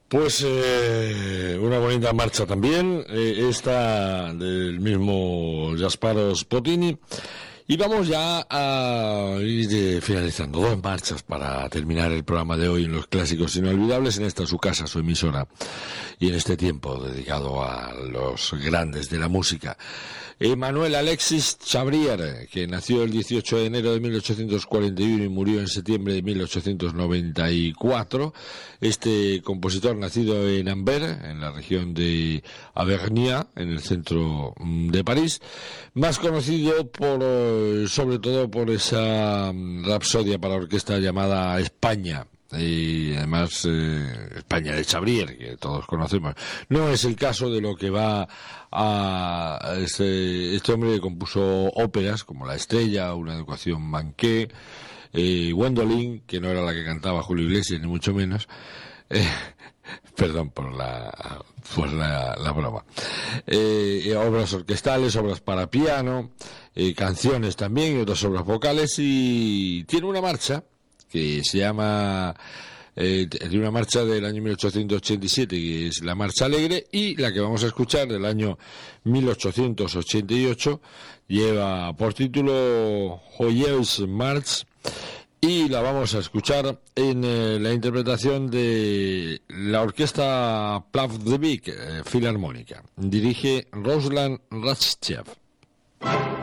Pues una bonita marcha también, esta del mismo Gasparo Spottini. Y vamos ya a ir finalizando. 2 marchas para terminar el programa de hoy en los clásicos inolvidables, en esta su casa, su emisora, y en este tiempo dedicado a los grandes de la música. Manuel Alexis Chabrier, que nació el 18 de enero de 1841 y murió en septiembre de 1894. Este compositor, nacido en Amberes, en la región de Auvernia, en el centro de París, más conocido sobre todo por esa rapsodia para orquesta llamada España. Y además España de Chabrier, que todos conocemos. No es el caso de lo que va a este hombre que compuso óperas como La Estrella, Una educación manqué, Gwendolyn, que no era la que cantaba Julio Iglesias ni mucho menos, perdón por la broma, obras orquestales, obras para piano, canciones también y otras obras vocales, y tiene una marcha que se llama de una marcha del año 1887, que es la Marcha Alegre, y la que vamos a escuchar del año 1888 lleva por título Joyeuse March, y la vamos a escuchar en la interpretación de la orquesta Plavdivik Filarmónica. Dirige Ruslan Ratchev.